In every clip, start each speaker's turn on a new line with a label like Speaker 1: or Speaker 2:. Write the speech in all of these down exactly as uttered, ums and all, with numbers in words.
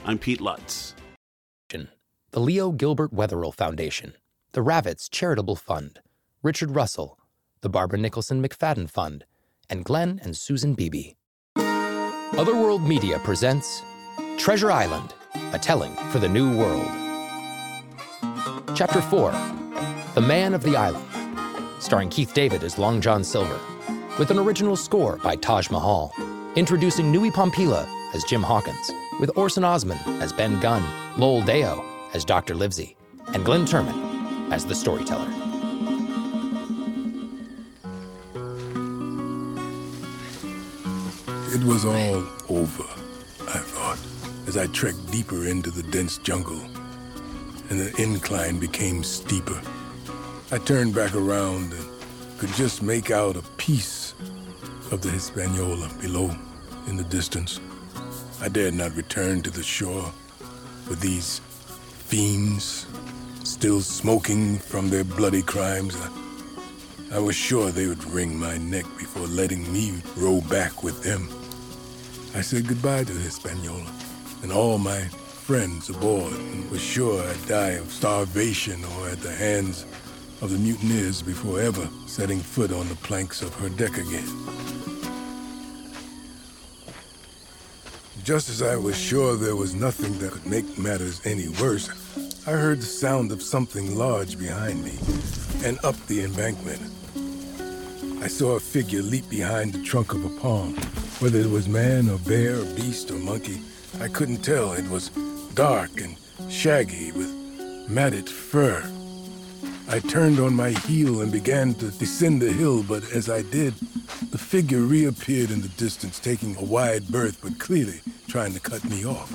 Speaker 1: I'm Pete Lutz.
Speaker 2: The Leo Gilbert Wetherill Foundation, the Ravitz Charitable Fund, Richard Russell, the Barbara Nicholson McFadden Fund, and Glenn and Susan Beebe. Otherworld Media presents Treasure Island, a telling for the new world. Chapter four, The Man of the Island, starring Keith David as Long John Silver, with an original score by Taj Mahal, introducing Nui Pompila as Jim Hawkins, with Orson Osmond as Ben Gunn, Lowell Deo as Doctor Livesey, and Glenn Turman as the storyteller.
Speaker 3: It was all over, I thought, as I trekked deeper into the dense jungle, and the incline became steeper. I turned back around and could just make out a piece of the Hispaniola below in the distance. I dared not return to the shore with these fiends still smoking from their bloody crimes. I, I was sure they would wring my neck before letting me row back with them. I said goodbye to Hispaniola and all my friends aboard, and was sure I'd die of starvation or at the hands of the mutineers before ever setting foot on the planks of her deck again. Just as I was sure there was nothing that could make matters any worse, I heard the sound of something large behind me and up the embankment. I saw a figure leap behind the trunk of a palm. Whether it was man or bear or beast or monkey, I couldn't tell. It was dark and shaggy with matted fur. I turned on my heel and began to descend the hill, but as I did, the figure reappeared in the distance, taking a wide berth, but clearly trying to cut me off.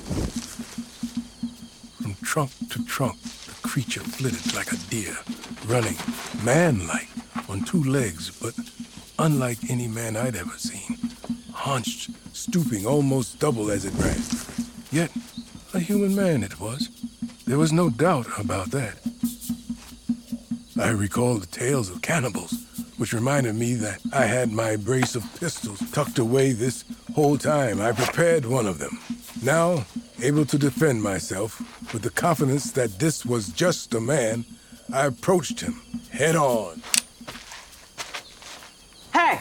Speaker 3: From trunk to trunk, the creature flitted like a deer, running, man-like, on two legs, but unlike any man I'd ever seen. Hunched, stooping almost double as it ran. Yet, a human man it was. There was no doubt about that. I recalled the tales of cannibals, which reminded me that I had my brace of pistols tucked away this whole time. I prepared one of them. Now, able to defend myself, with the confidence that this was just a man, I approached him, head on.
Speaker 4: Hey!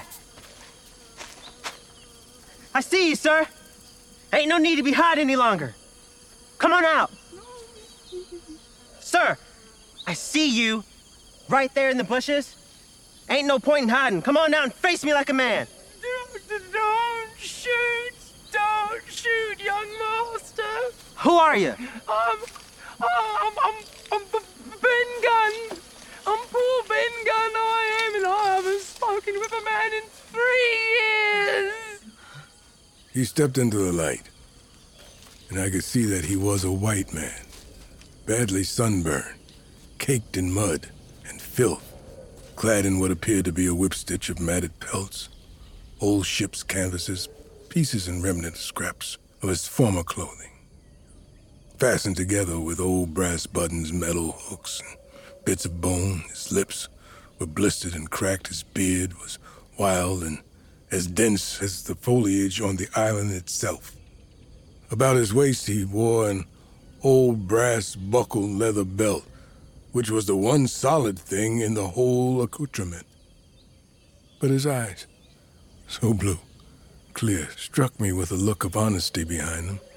Speaker 4: I see you, sir. Ain't no need to be hiding any longer. Come on out. Sir, I see you right there in the bushes. Ain't no point in hiding. Come on out and face me like a man.
Speaker 5: Don't, don't shoot. Don't shoot, young master.
Speaker 4: Who are you?
Speaker 5: I'm, I'm, I'm, I'm Ben Gunn. I'm poor Ben Gunn, I am, and I haven't spoken with a man in three years.
Speaker 3: He stepped into the light, and I could see that he was a white man, badly sunburned, caked in mud and filth, clad in what appeared to be a whipstitch of matted pelts, old ship's canvases, pieces and remnant scraps of his former clothing, fastened together with old brass buttons, metal hooks, and bits of bone. His lips were blistered and cracked. His beard was wild and as dense as the foliage on the island itself. About his waist he wore an old brass buckled leather belt, which was the one solid thing in the whole accoutrement. But his eyes, so blue, clear, struck me with a look of honesty behind them.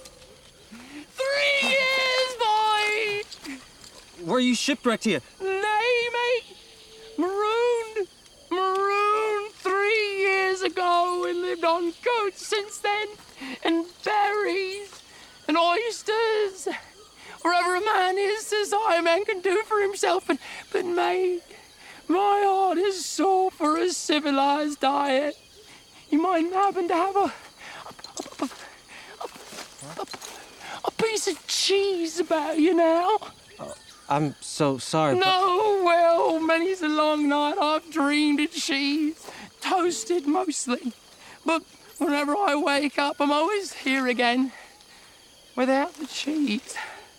Speaker 5: Three years, boy!
Speaker 4: Were you shipwrecked here?
Speaker 5: Nay, mate. Marooned. Marooned three years ago and lived on goats since then, and berries, and oysters. Wherever a man is, says I, a man can do for himself. And, but, mate, my heart is sore for a civilized diet. You might happen to have a, a, a, a, a, a piece of cheese about you now.
Speaker 4: Oh, I'm so sorry.
Speaker 5: No, well, many's a long night I've dreamed of cheese, toasted mostly. But whenever I wake up, I'm always here again, without the cheese.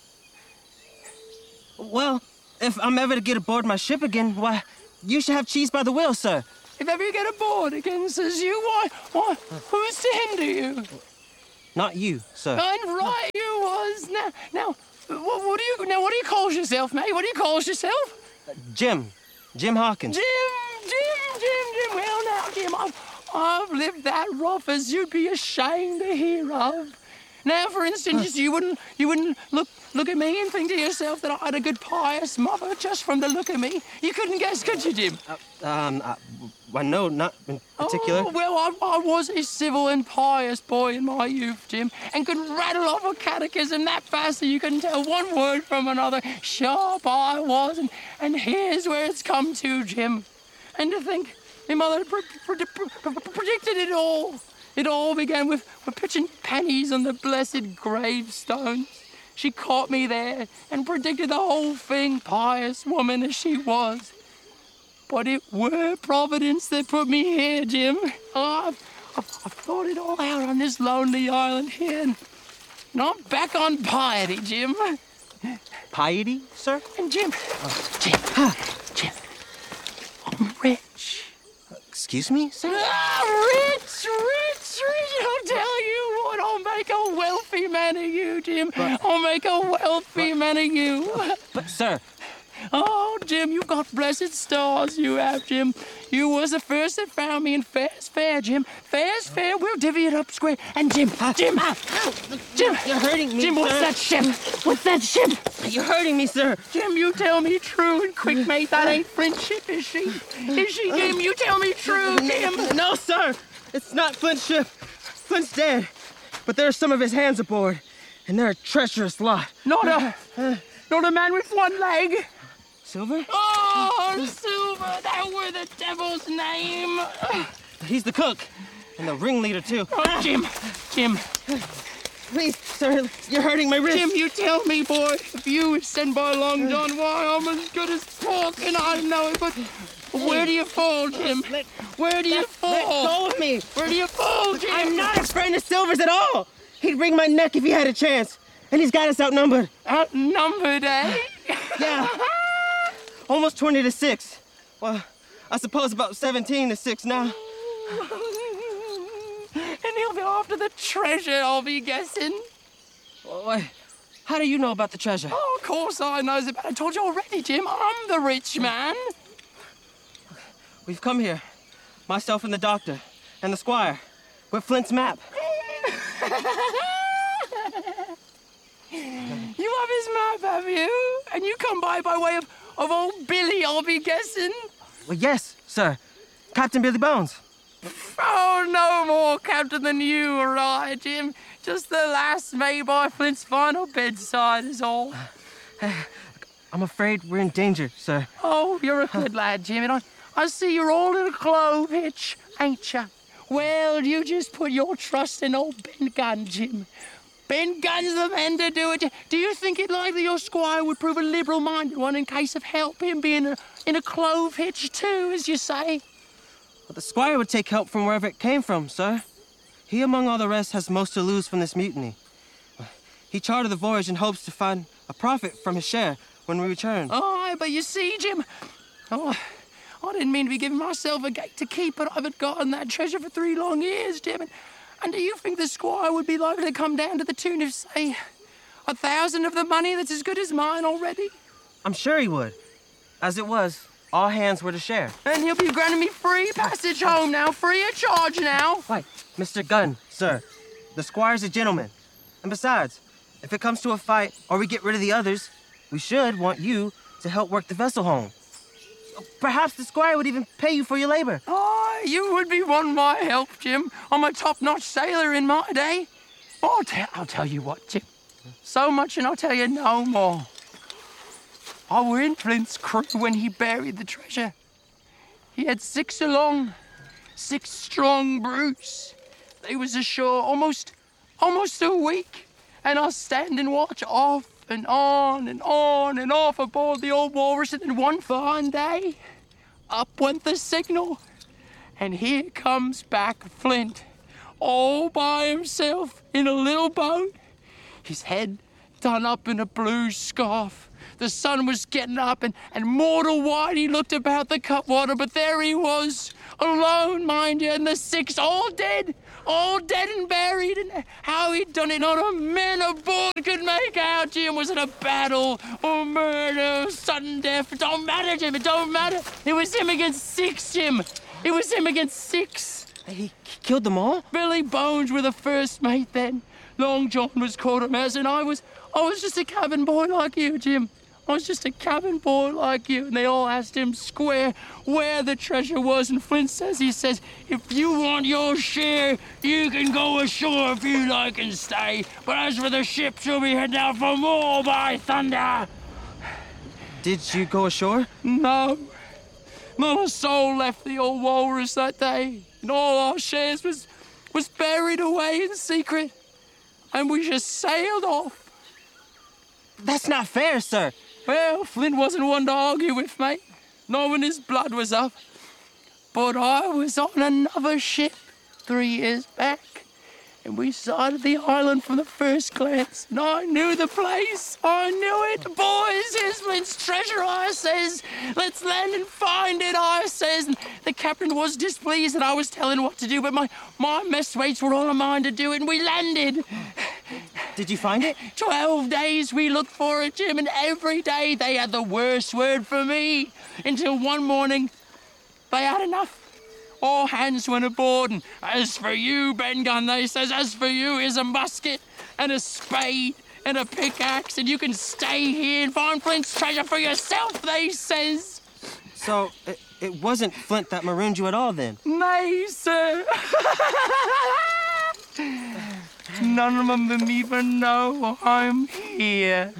Speaker 4: Well, if I'm ever to get aboard my ship again, why, you should have cheese by the wheel, sir.
Speaker 5: If ever you get aboard again, says you, why, why, who's to hinder you?
Speaker 4: Not you, sir.
Speaker 5: And right you now, now, what, what do you, now, what do you call yourself, mate? What do you call yourself?
Speaker 4: Jim. Jim Hawkins.
Speaker 5: Jim, Jim, Jim, Jim. Well, now, Jim, I've, I've lived that rough as you'd be ashamed to hear of. Now, for instance, you wouldn't, you wouldn't look, look at me and think to yourself that I had a good, pious mother just from the look of me. You couldn't guess, could you, Jim?
Speaker 4: Uh, um, uh, well, no, not in particular.
Speaker 5: Oh, well, I, I was a civil and pious boy in my youth, Jim, and could rattle off a catechism that fast that you couldn't tell one word from another. Sharp I was, and, and here's where it's come to, Jim. And to think, my mother pre- pre- pre- predicted it all. It all began with, with pitching pennies on the blessed gravestones. She caught me there and predicted the whole thing, pious woman as she was. But it were Providence that put me here, Jim. Oh, I've, I've, I've thought it all out on this lonely island here, and I'm back on piety, Jim.
Speaker 4: Piety, sir?
Speaker 5: And Jim, Jim, Jim, I'm rich.
Speaker 4: Excuse me, sir?
Speaker 5: Ah, rich, rich, rich. I'll tell you what, I'll make a wealthy man of you, Jim.
Speaker 4: But-
Speaker 5: I'll make a wealthy
Speaker 4: but-
Speaker 5: man of you.
Speaker 4: But, sir,
Speaker 5: Oh, Jim, you got blessed stars, you have, Jim. You was the first that found me in fair's fair, Jim. Fair's fair, we'll divvy it up square. And Jim, Jim, Jim,
Speaker 4: you're hurting me,
Speaker 5: Jim, what's
Speaker 4: sir.
Speaker 5: that ship? What's that ship?
Speaker 4: You're hurting me, sir.
Speaker 5: Jim, you tell me true and quick, mate. That ain't Flint's ship, is she? Is she, Jim? You tell me true, Jim.
Speaker 4: No, sir. It's not Flint's ship. Flint's dead. But there's some of his hands aboard, and they're a treacherous lot.
Speaker 5: Not a, not a man with one leg.
Speaker 4: Silver?
Speaker 5: Oh, Silver, that were the devil's name.
Speaker 4: He's the cook, and the ringleader, too.
Speaker 5: Oh, Jim, Jim,
Speaker 4: Please, sir, you're hurting my wrist.
Speaker 5: Jim, you tell me, boy, if you was sent by Long John, why, I'm as good as pork, and I know it, but where do you fall, Jim?
Speaker 4: Let-
Speaker 5: Where do you
Speaker 4: Let
Speaker 5: fall?
Speaker 4: go of me.
Speaker 5: Where do you fall, Jim?
Speaker 4: I'm not a friend of Silver's at all. He'd wring my neck if he had a chance, and he's got us outnumbered.
Speaker 5: Outnumbered, eh?
Speaker 4: Yeah. Almost twenty to six. Well, I suppose about seventeen to six now.
Speaker 5: And he'll be after the treasure, I'll be guessing.
Speaker 4: Why, how do you know about the treasure?
Speaker 5: Oh, of course I knows about it. I told you already, Jim. I'm the rich man.
Speaker 4: We've come here, myself and the doctor, and the squire, with Flint's map.
Speaker 5: You have his map, have you? And you come by by way of, of old Billy, I'll be guessing.
Speaker 4: Well, yes, sir. Captain Billy Bones.
Speaker 5: Oh, no more captain than you or I, Jim. Just the last mate by Flint's final bedside is all.
Speaker 4: I'm afraid we're in danger, sir.
Speaker 5: Oh, you're a good lad, Jim, and I, I see you're all in a clove hitch, ain't you? Well, you just put your trust in old Ben Gunn, Jim. Ben Gunn's the man to do it. Do you think it likely your squire would prove a liberal-minded one in case of help him being a, in a clove hitch too, as you say?
Speaker 4: But the squire would take help from wherever it came from, sir. He, among all the rest, has most to lose from this mutiny. He chartered the voyage in hopes to find a profit from his share when we return.
Speaker 5: Aye, but you see, Jim, oh, I didn't mean to be giving myself a gate to keep, but I've gotten that treasure for three long years, Jim. And, and do you think the squire would be likely to come down to the tune of, say, a thousand of the money that's as good as mine already?
Speaker 4: I'm sure he would. As it was, all hands were to share.
Speaker 5: And he'll be granting me free passage home now, free of charge now.
Speaker 4: Why, Mister Gunn, sir, the squire's a gentleman. And besides, if it comes to a fight or we get rid of the others, we should want you to help work the vessel home. Perhaps the squire would even pay you for your labor.
Speaker 5: Oh, you would be wanting my help, Jim. I'm a top-notch sailor in my day. I'll, te- I'll tell you what, Jim. So much and I'll tell you no more. I were in Flint's crew when he buried the treasure. He had six along, six strong brutes. They was ashore almost, almost a week, and I standing watch off and on and on and off aboard the old walrus, and then one fine day, up went the signal, and here comes back Flint, all by himself in a little boat, his head done up in a blue scarf. The sun was getting up, and, and mortal wide he looked about the cutwater, but there he was, alone, mind you, and the six all dead, all dead and buried, and how he'd done it not a man aboard could make out, Jim. Was it a battle or murder or sudden death? It don't matter, Jim, it don't matter. It was him against six, Jim. It was him against six.
Speaker 4: He killed them all?
Speaker 5: Billy Bones were the first mate then. Long John was quartermaster, and I was, I was just a cabin boy like you, Jim. I was just a cabin boy like you, and they all asked him square where the treasure was, and Flint says, he says, if you want your share, you can go ashore if you like and stay, but as for the ship, she'll be heading out for more, by thunder.
Speaker 4: Did you go ashore?
Speaker 5: No. Not a soul left the old walrus that day, and all our shares was, was buried away in secret, and we just sailed off.
Speaker 4: That's not fair, sir.
Speaker 5: Well, Flint wasn't one to argue with, mate, not when his blood was up. But I was on another ship three years back, and we sighted the island from the first glance, and I knew the place. I knew it. Boys, here's Flint's treasure, I says. Let's land and find it, I says. And the captain was displeased that I was telling what to do, but my, my messmates were all a mind to do it, and we landed.
Speaker 4: Did you find it?
Speaker 5: Twelve days we looked for it, Jim, and every day they had the worst word for me. Until one morning, they had enough. All hands went aboard, and as for you, Ben Gunn, they says, as for you, here's a musket and a spade and a pickaxe, and you can stay here and find Flint's treasure for yourself, they says.
Speaker 4: So, it, it wasn't Flint that marooned you at all, then?
Speaker 5: Nay, sir. None of them even know I'm here.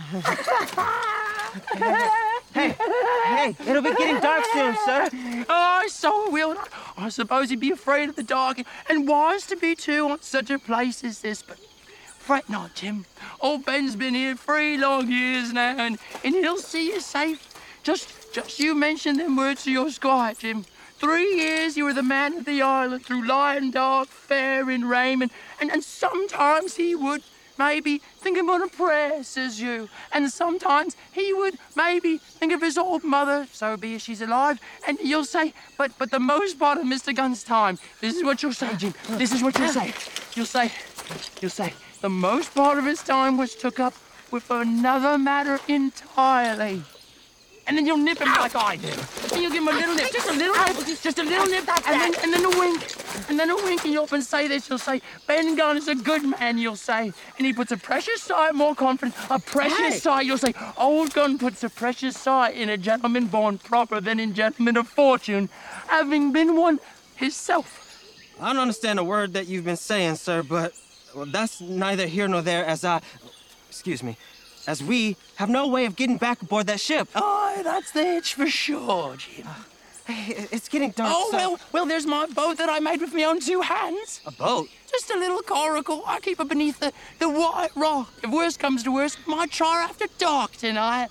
Speaker 4: Hey, hey, it'll be getting dark soon, sir.
Speaker 5: Oh, so will. I suppose he'd be afraid of the dark, and wise to be, too, on such a place as this, but fret not, Jim. Old Ben's been here three long years now, and, and he'll see you safe. Just, just you mention them words to your squire, Jim. Three years you were the man of the island, through light and dark, fair and rain, and, and, and sometimes he would maybe think about a prayer, says you. And sometimes he would maybe think of his old mother, so be as she's alive, and you'll say, but but the most part of Mister Gunn's time, this is what you'll say, Jim, this is what you'll say. You'll say, you'll say, the most part of his time was took up with another matter entirely. And then you'll nip him like I do. And you'll give him a little nip, just a little nip, just a little nip, and then, and then a wink, and then a wink, and you'll up and say this, you'll say, Ben Gunn is a good man, you'll say, and he puts a precious sight, more confident, a precious hey. sight, you'll say, old Gunn puts a precious sight in a gentleman born proper than in gentlemen of fortune, having been one himself.
Speaker 4: I don't understand a word that you've been saying, sir, but well, that's neither here nor there as I, excuse me, as we have no way of getting back aboard that ship.
Speaker 5: Oh, that's the hitch for sure, Jim.
Speaker 4: Hey, it's getting dark,
Speaker 5: Oh,
Speaker 4: sir.
Speaker 5: well, well, there's my boat that I made with my own two hands.
Speaker 4: A boat?
Speaker 5: Just a little coracle. I keep it beneath the, the white rock. If worst comes to worst, might try after dark tonight.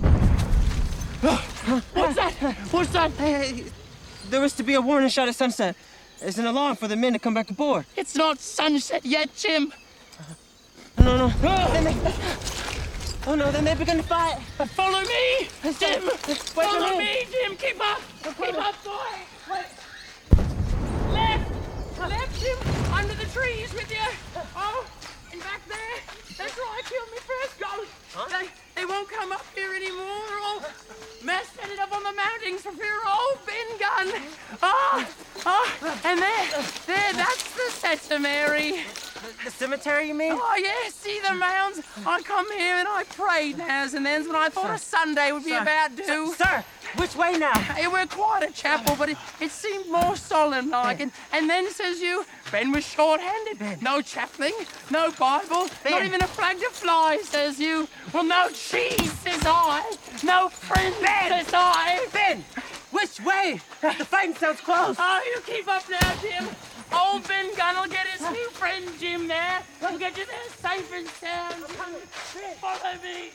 Speaker 5: What's that? What's that?
Speaker 4: Hey, there was to be a warning shot at sunset. It's an alarm for the men to come back aboard.
Speaker 5: It's not sunset yet, Jim.
Speaker 4: No, no. Then they, oh, no, then they begin to fight.
Speaker 5: Follow me, Jim. Follow
Speaker 4: me.
Speaker 5: me, Jim. Keep up. Keep up, boy. Wait. Left. Left, Jim. Under the trees with you. Oh, and back there. That's where I killed me first ghost. Huh? They, they won't come up here anymore. They're all messed it up on the mountains for fear of old Ben Gunn. Oh, oh, and there, there, that's the Sesame.
Speaker 4: The cemetery, you mean?
Speaker 5: Oh, yeah, see the mounds? I come here and I prayed nows and thens when I thought sir, a Sunday would be sir, about due.
Speaker 4: Sir, sir, which way now?
Speaker 5: It were quite a chapel, but it, it seemed more solemn-like. And, and then, says you, Ben was short-handed. Ben. No chaplain, no Bible, ben. Not even a flag to fly, says you. Well, no cheese, says I. No friend, ben. says I.
Speaker 4: Ben, which way? The fighting sounds close.
Speaker 5: Oh, you keep up now, Jim. Old Ben Gunn will get his new friend Jim there. He'll get you there safe and sound. Follow me,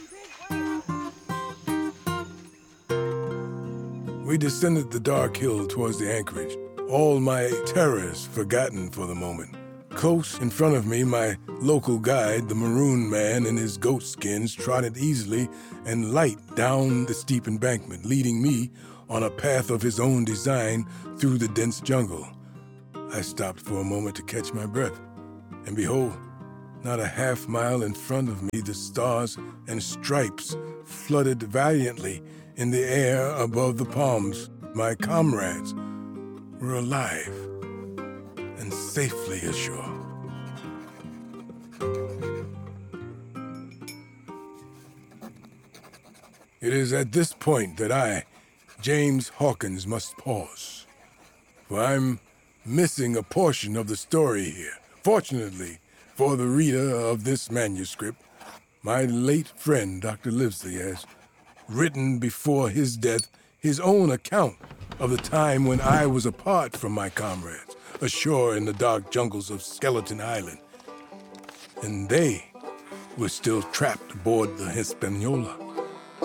Speaker 3: Jim. We descended the dark hill towards the anchorage, all my terrors forgotten for the moment. Close in front of me, my local guide, the maroon man in his goat skins, trotted easily and light down the steep embankment, leading me on a path of his own design through the dense jungle. I stopped for a moment to catch my breath, and behold, not a half mile in front of me, the stars and stripes flooded valiantly in the air above the palms. My comrades were alive and safely ashore. It is at this point that I, James Hawkins, must pause, for I'm missing a portion of the story here. Fortunately for the reader of this manuscript, my late friend, Doctor Livesey, has written before his death his own account of the time when I was apart from my comrades, ashore in the dark jungles of Skeleton Island, and they were still trapped aboard the Hispaniola.